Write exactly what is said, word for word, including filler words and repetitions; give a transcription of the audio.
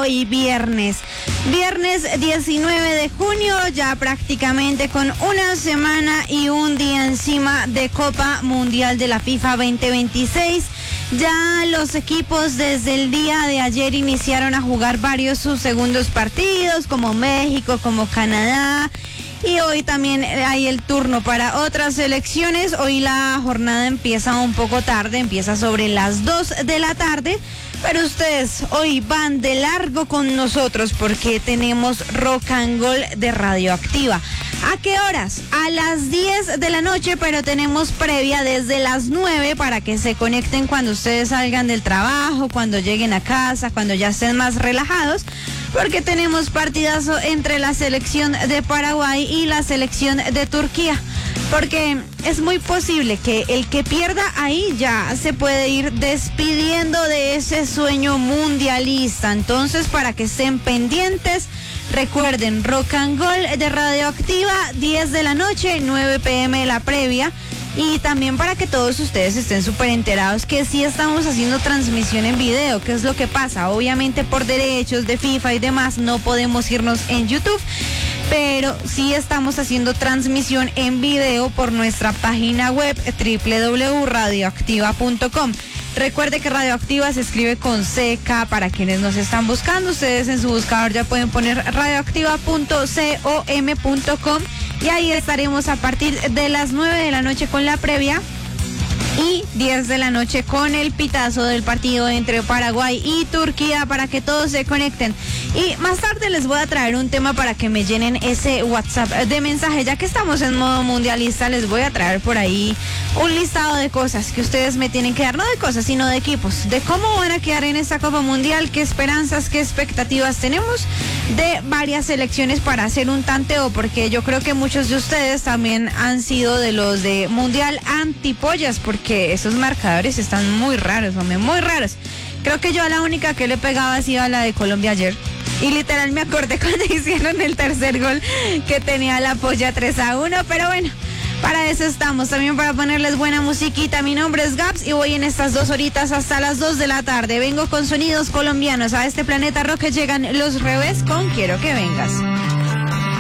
hoy viernes. Viernes diecinueve de junio, ya prácticamente con una semana y un día encima de Copa Mundial de la FIFA veinte veintiséis. Ya los equipos desde el día de ayer iniciaron a jugar varios sus segundos partidos, como México, como Canadá. Y hoy también hay el turno para otras selecciones. Hoy la jornada empieza un poco tarde, empieza sobre las dos de la tarde. Pero ustedes hoy van de largo con nosotros porque tenemos Rock and Roll de Radioactiva. ¿A qué horas? A las diez de la noche, pero tenemos previa desde las nueve para que se conecten cuando ustedes salgan del trabajo, cuando lleguen a casa, cuando ya estén más relajados, porque tenemos partidazo entre la selección de Paraguay y la selección de Turquía. Porque es muy posible que el que pierda ahí ya se puede ir despidiendo de ese sueño mundialista. Entonces, para que estén pendientes, recuerden, Rock and Roll de Radioactiva, diez de la noche, nueve pe eme la previa. Y también para que todos ustedes estén súper enterados que sí estamos haciendo transmisión en video. ¿Qué es lo que pasa? Obviamente por derechos de FIFA y demás no podemos irnos en YouTube, pero sí estamos haciendo transmisión en video por nuestra página web doble u doble u doble u punto radioactiva punto com. Recuerde que Radioactiva se escribe con ce ka para quienes nos están buscando. Ustedes en su buscador ya pueden poner radioactiva punto com punto com y ahí estaremos a partir de las nueve de la noche con la previa y diez de la noche con el pitazo del partido entre Paraguay y Turquía para que todos se conecten. Y más tarde les voy a traer un tema para que me llenen ese WhatsApp de mensaje. Ya que estamos en modo mundialista, les voy a traer por ahí un listado de cosas que ustedes me tienen que dar, no de cosas, sino de equipos, de cómo van a quedar en esta Copa Mundial, qué esperanzas, qué expectativas tenemos de varias selecciones para hacer un tanteo, porque yo creo que muchos de ustedes también han sido de los de Mundial antipollas, porque esos marcadores están muy raros, hombre, muy raros. Creo que yo a la única que le pegaba ha sido a la de Colombia ayer. Y literal me acordé cuando hicieron el tercer gol que tenía la polla tres a uno, pero bueno, para eso estamos, también para ponerles buena musiquita. Mi nombre es Gaps y voy en estas dos horitas hasta las dos de la tarde. Vengo con sonidos colombianos a este planeta rock que llegan los revés con Quiero que vengas.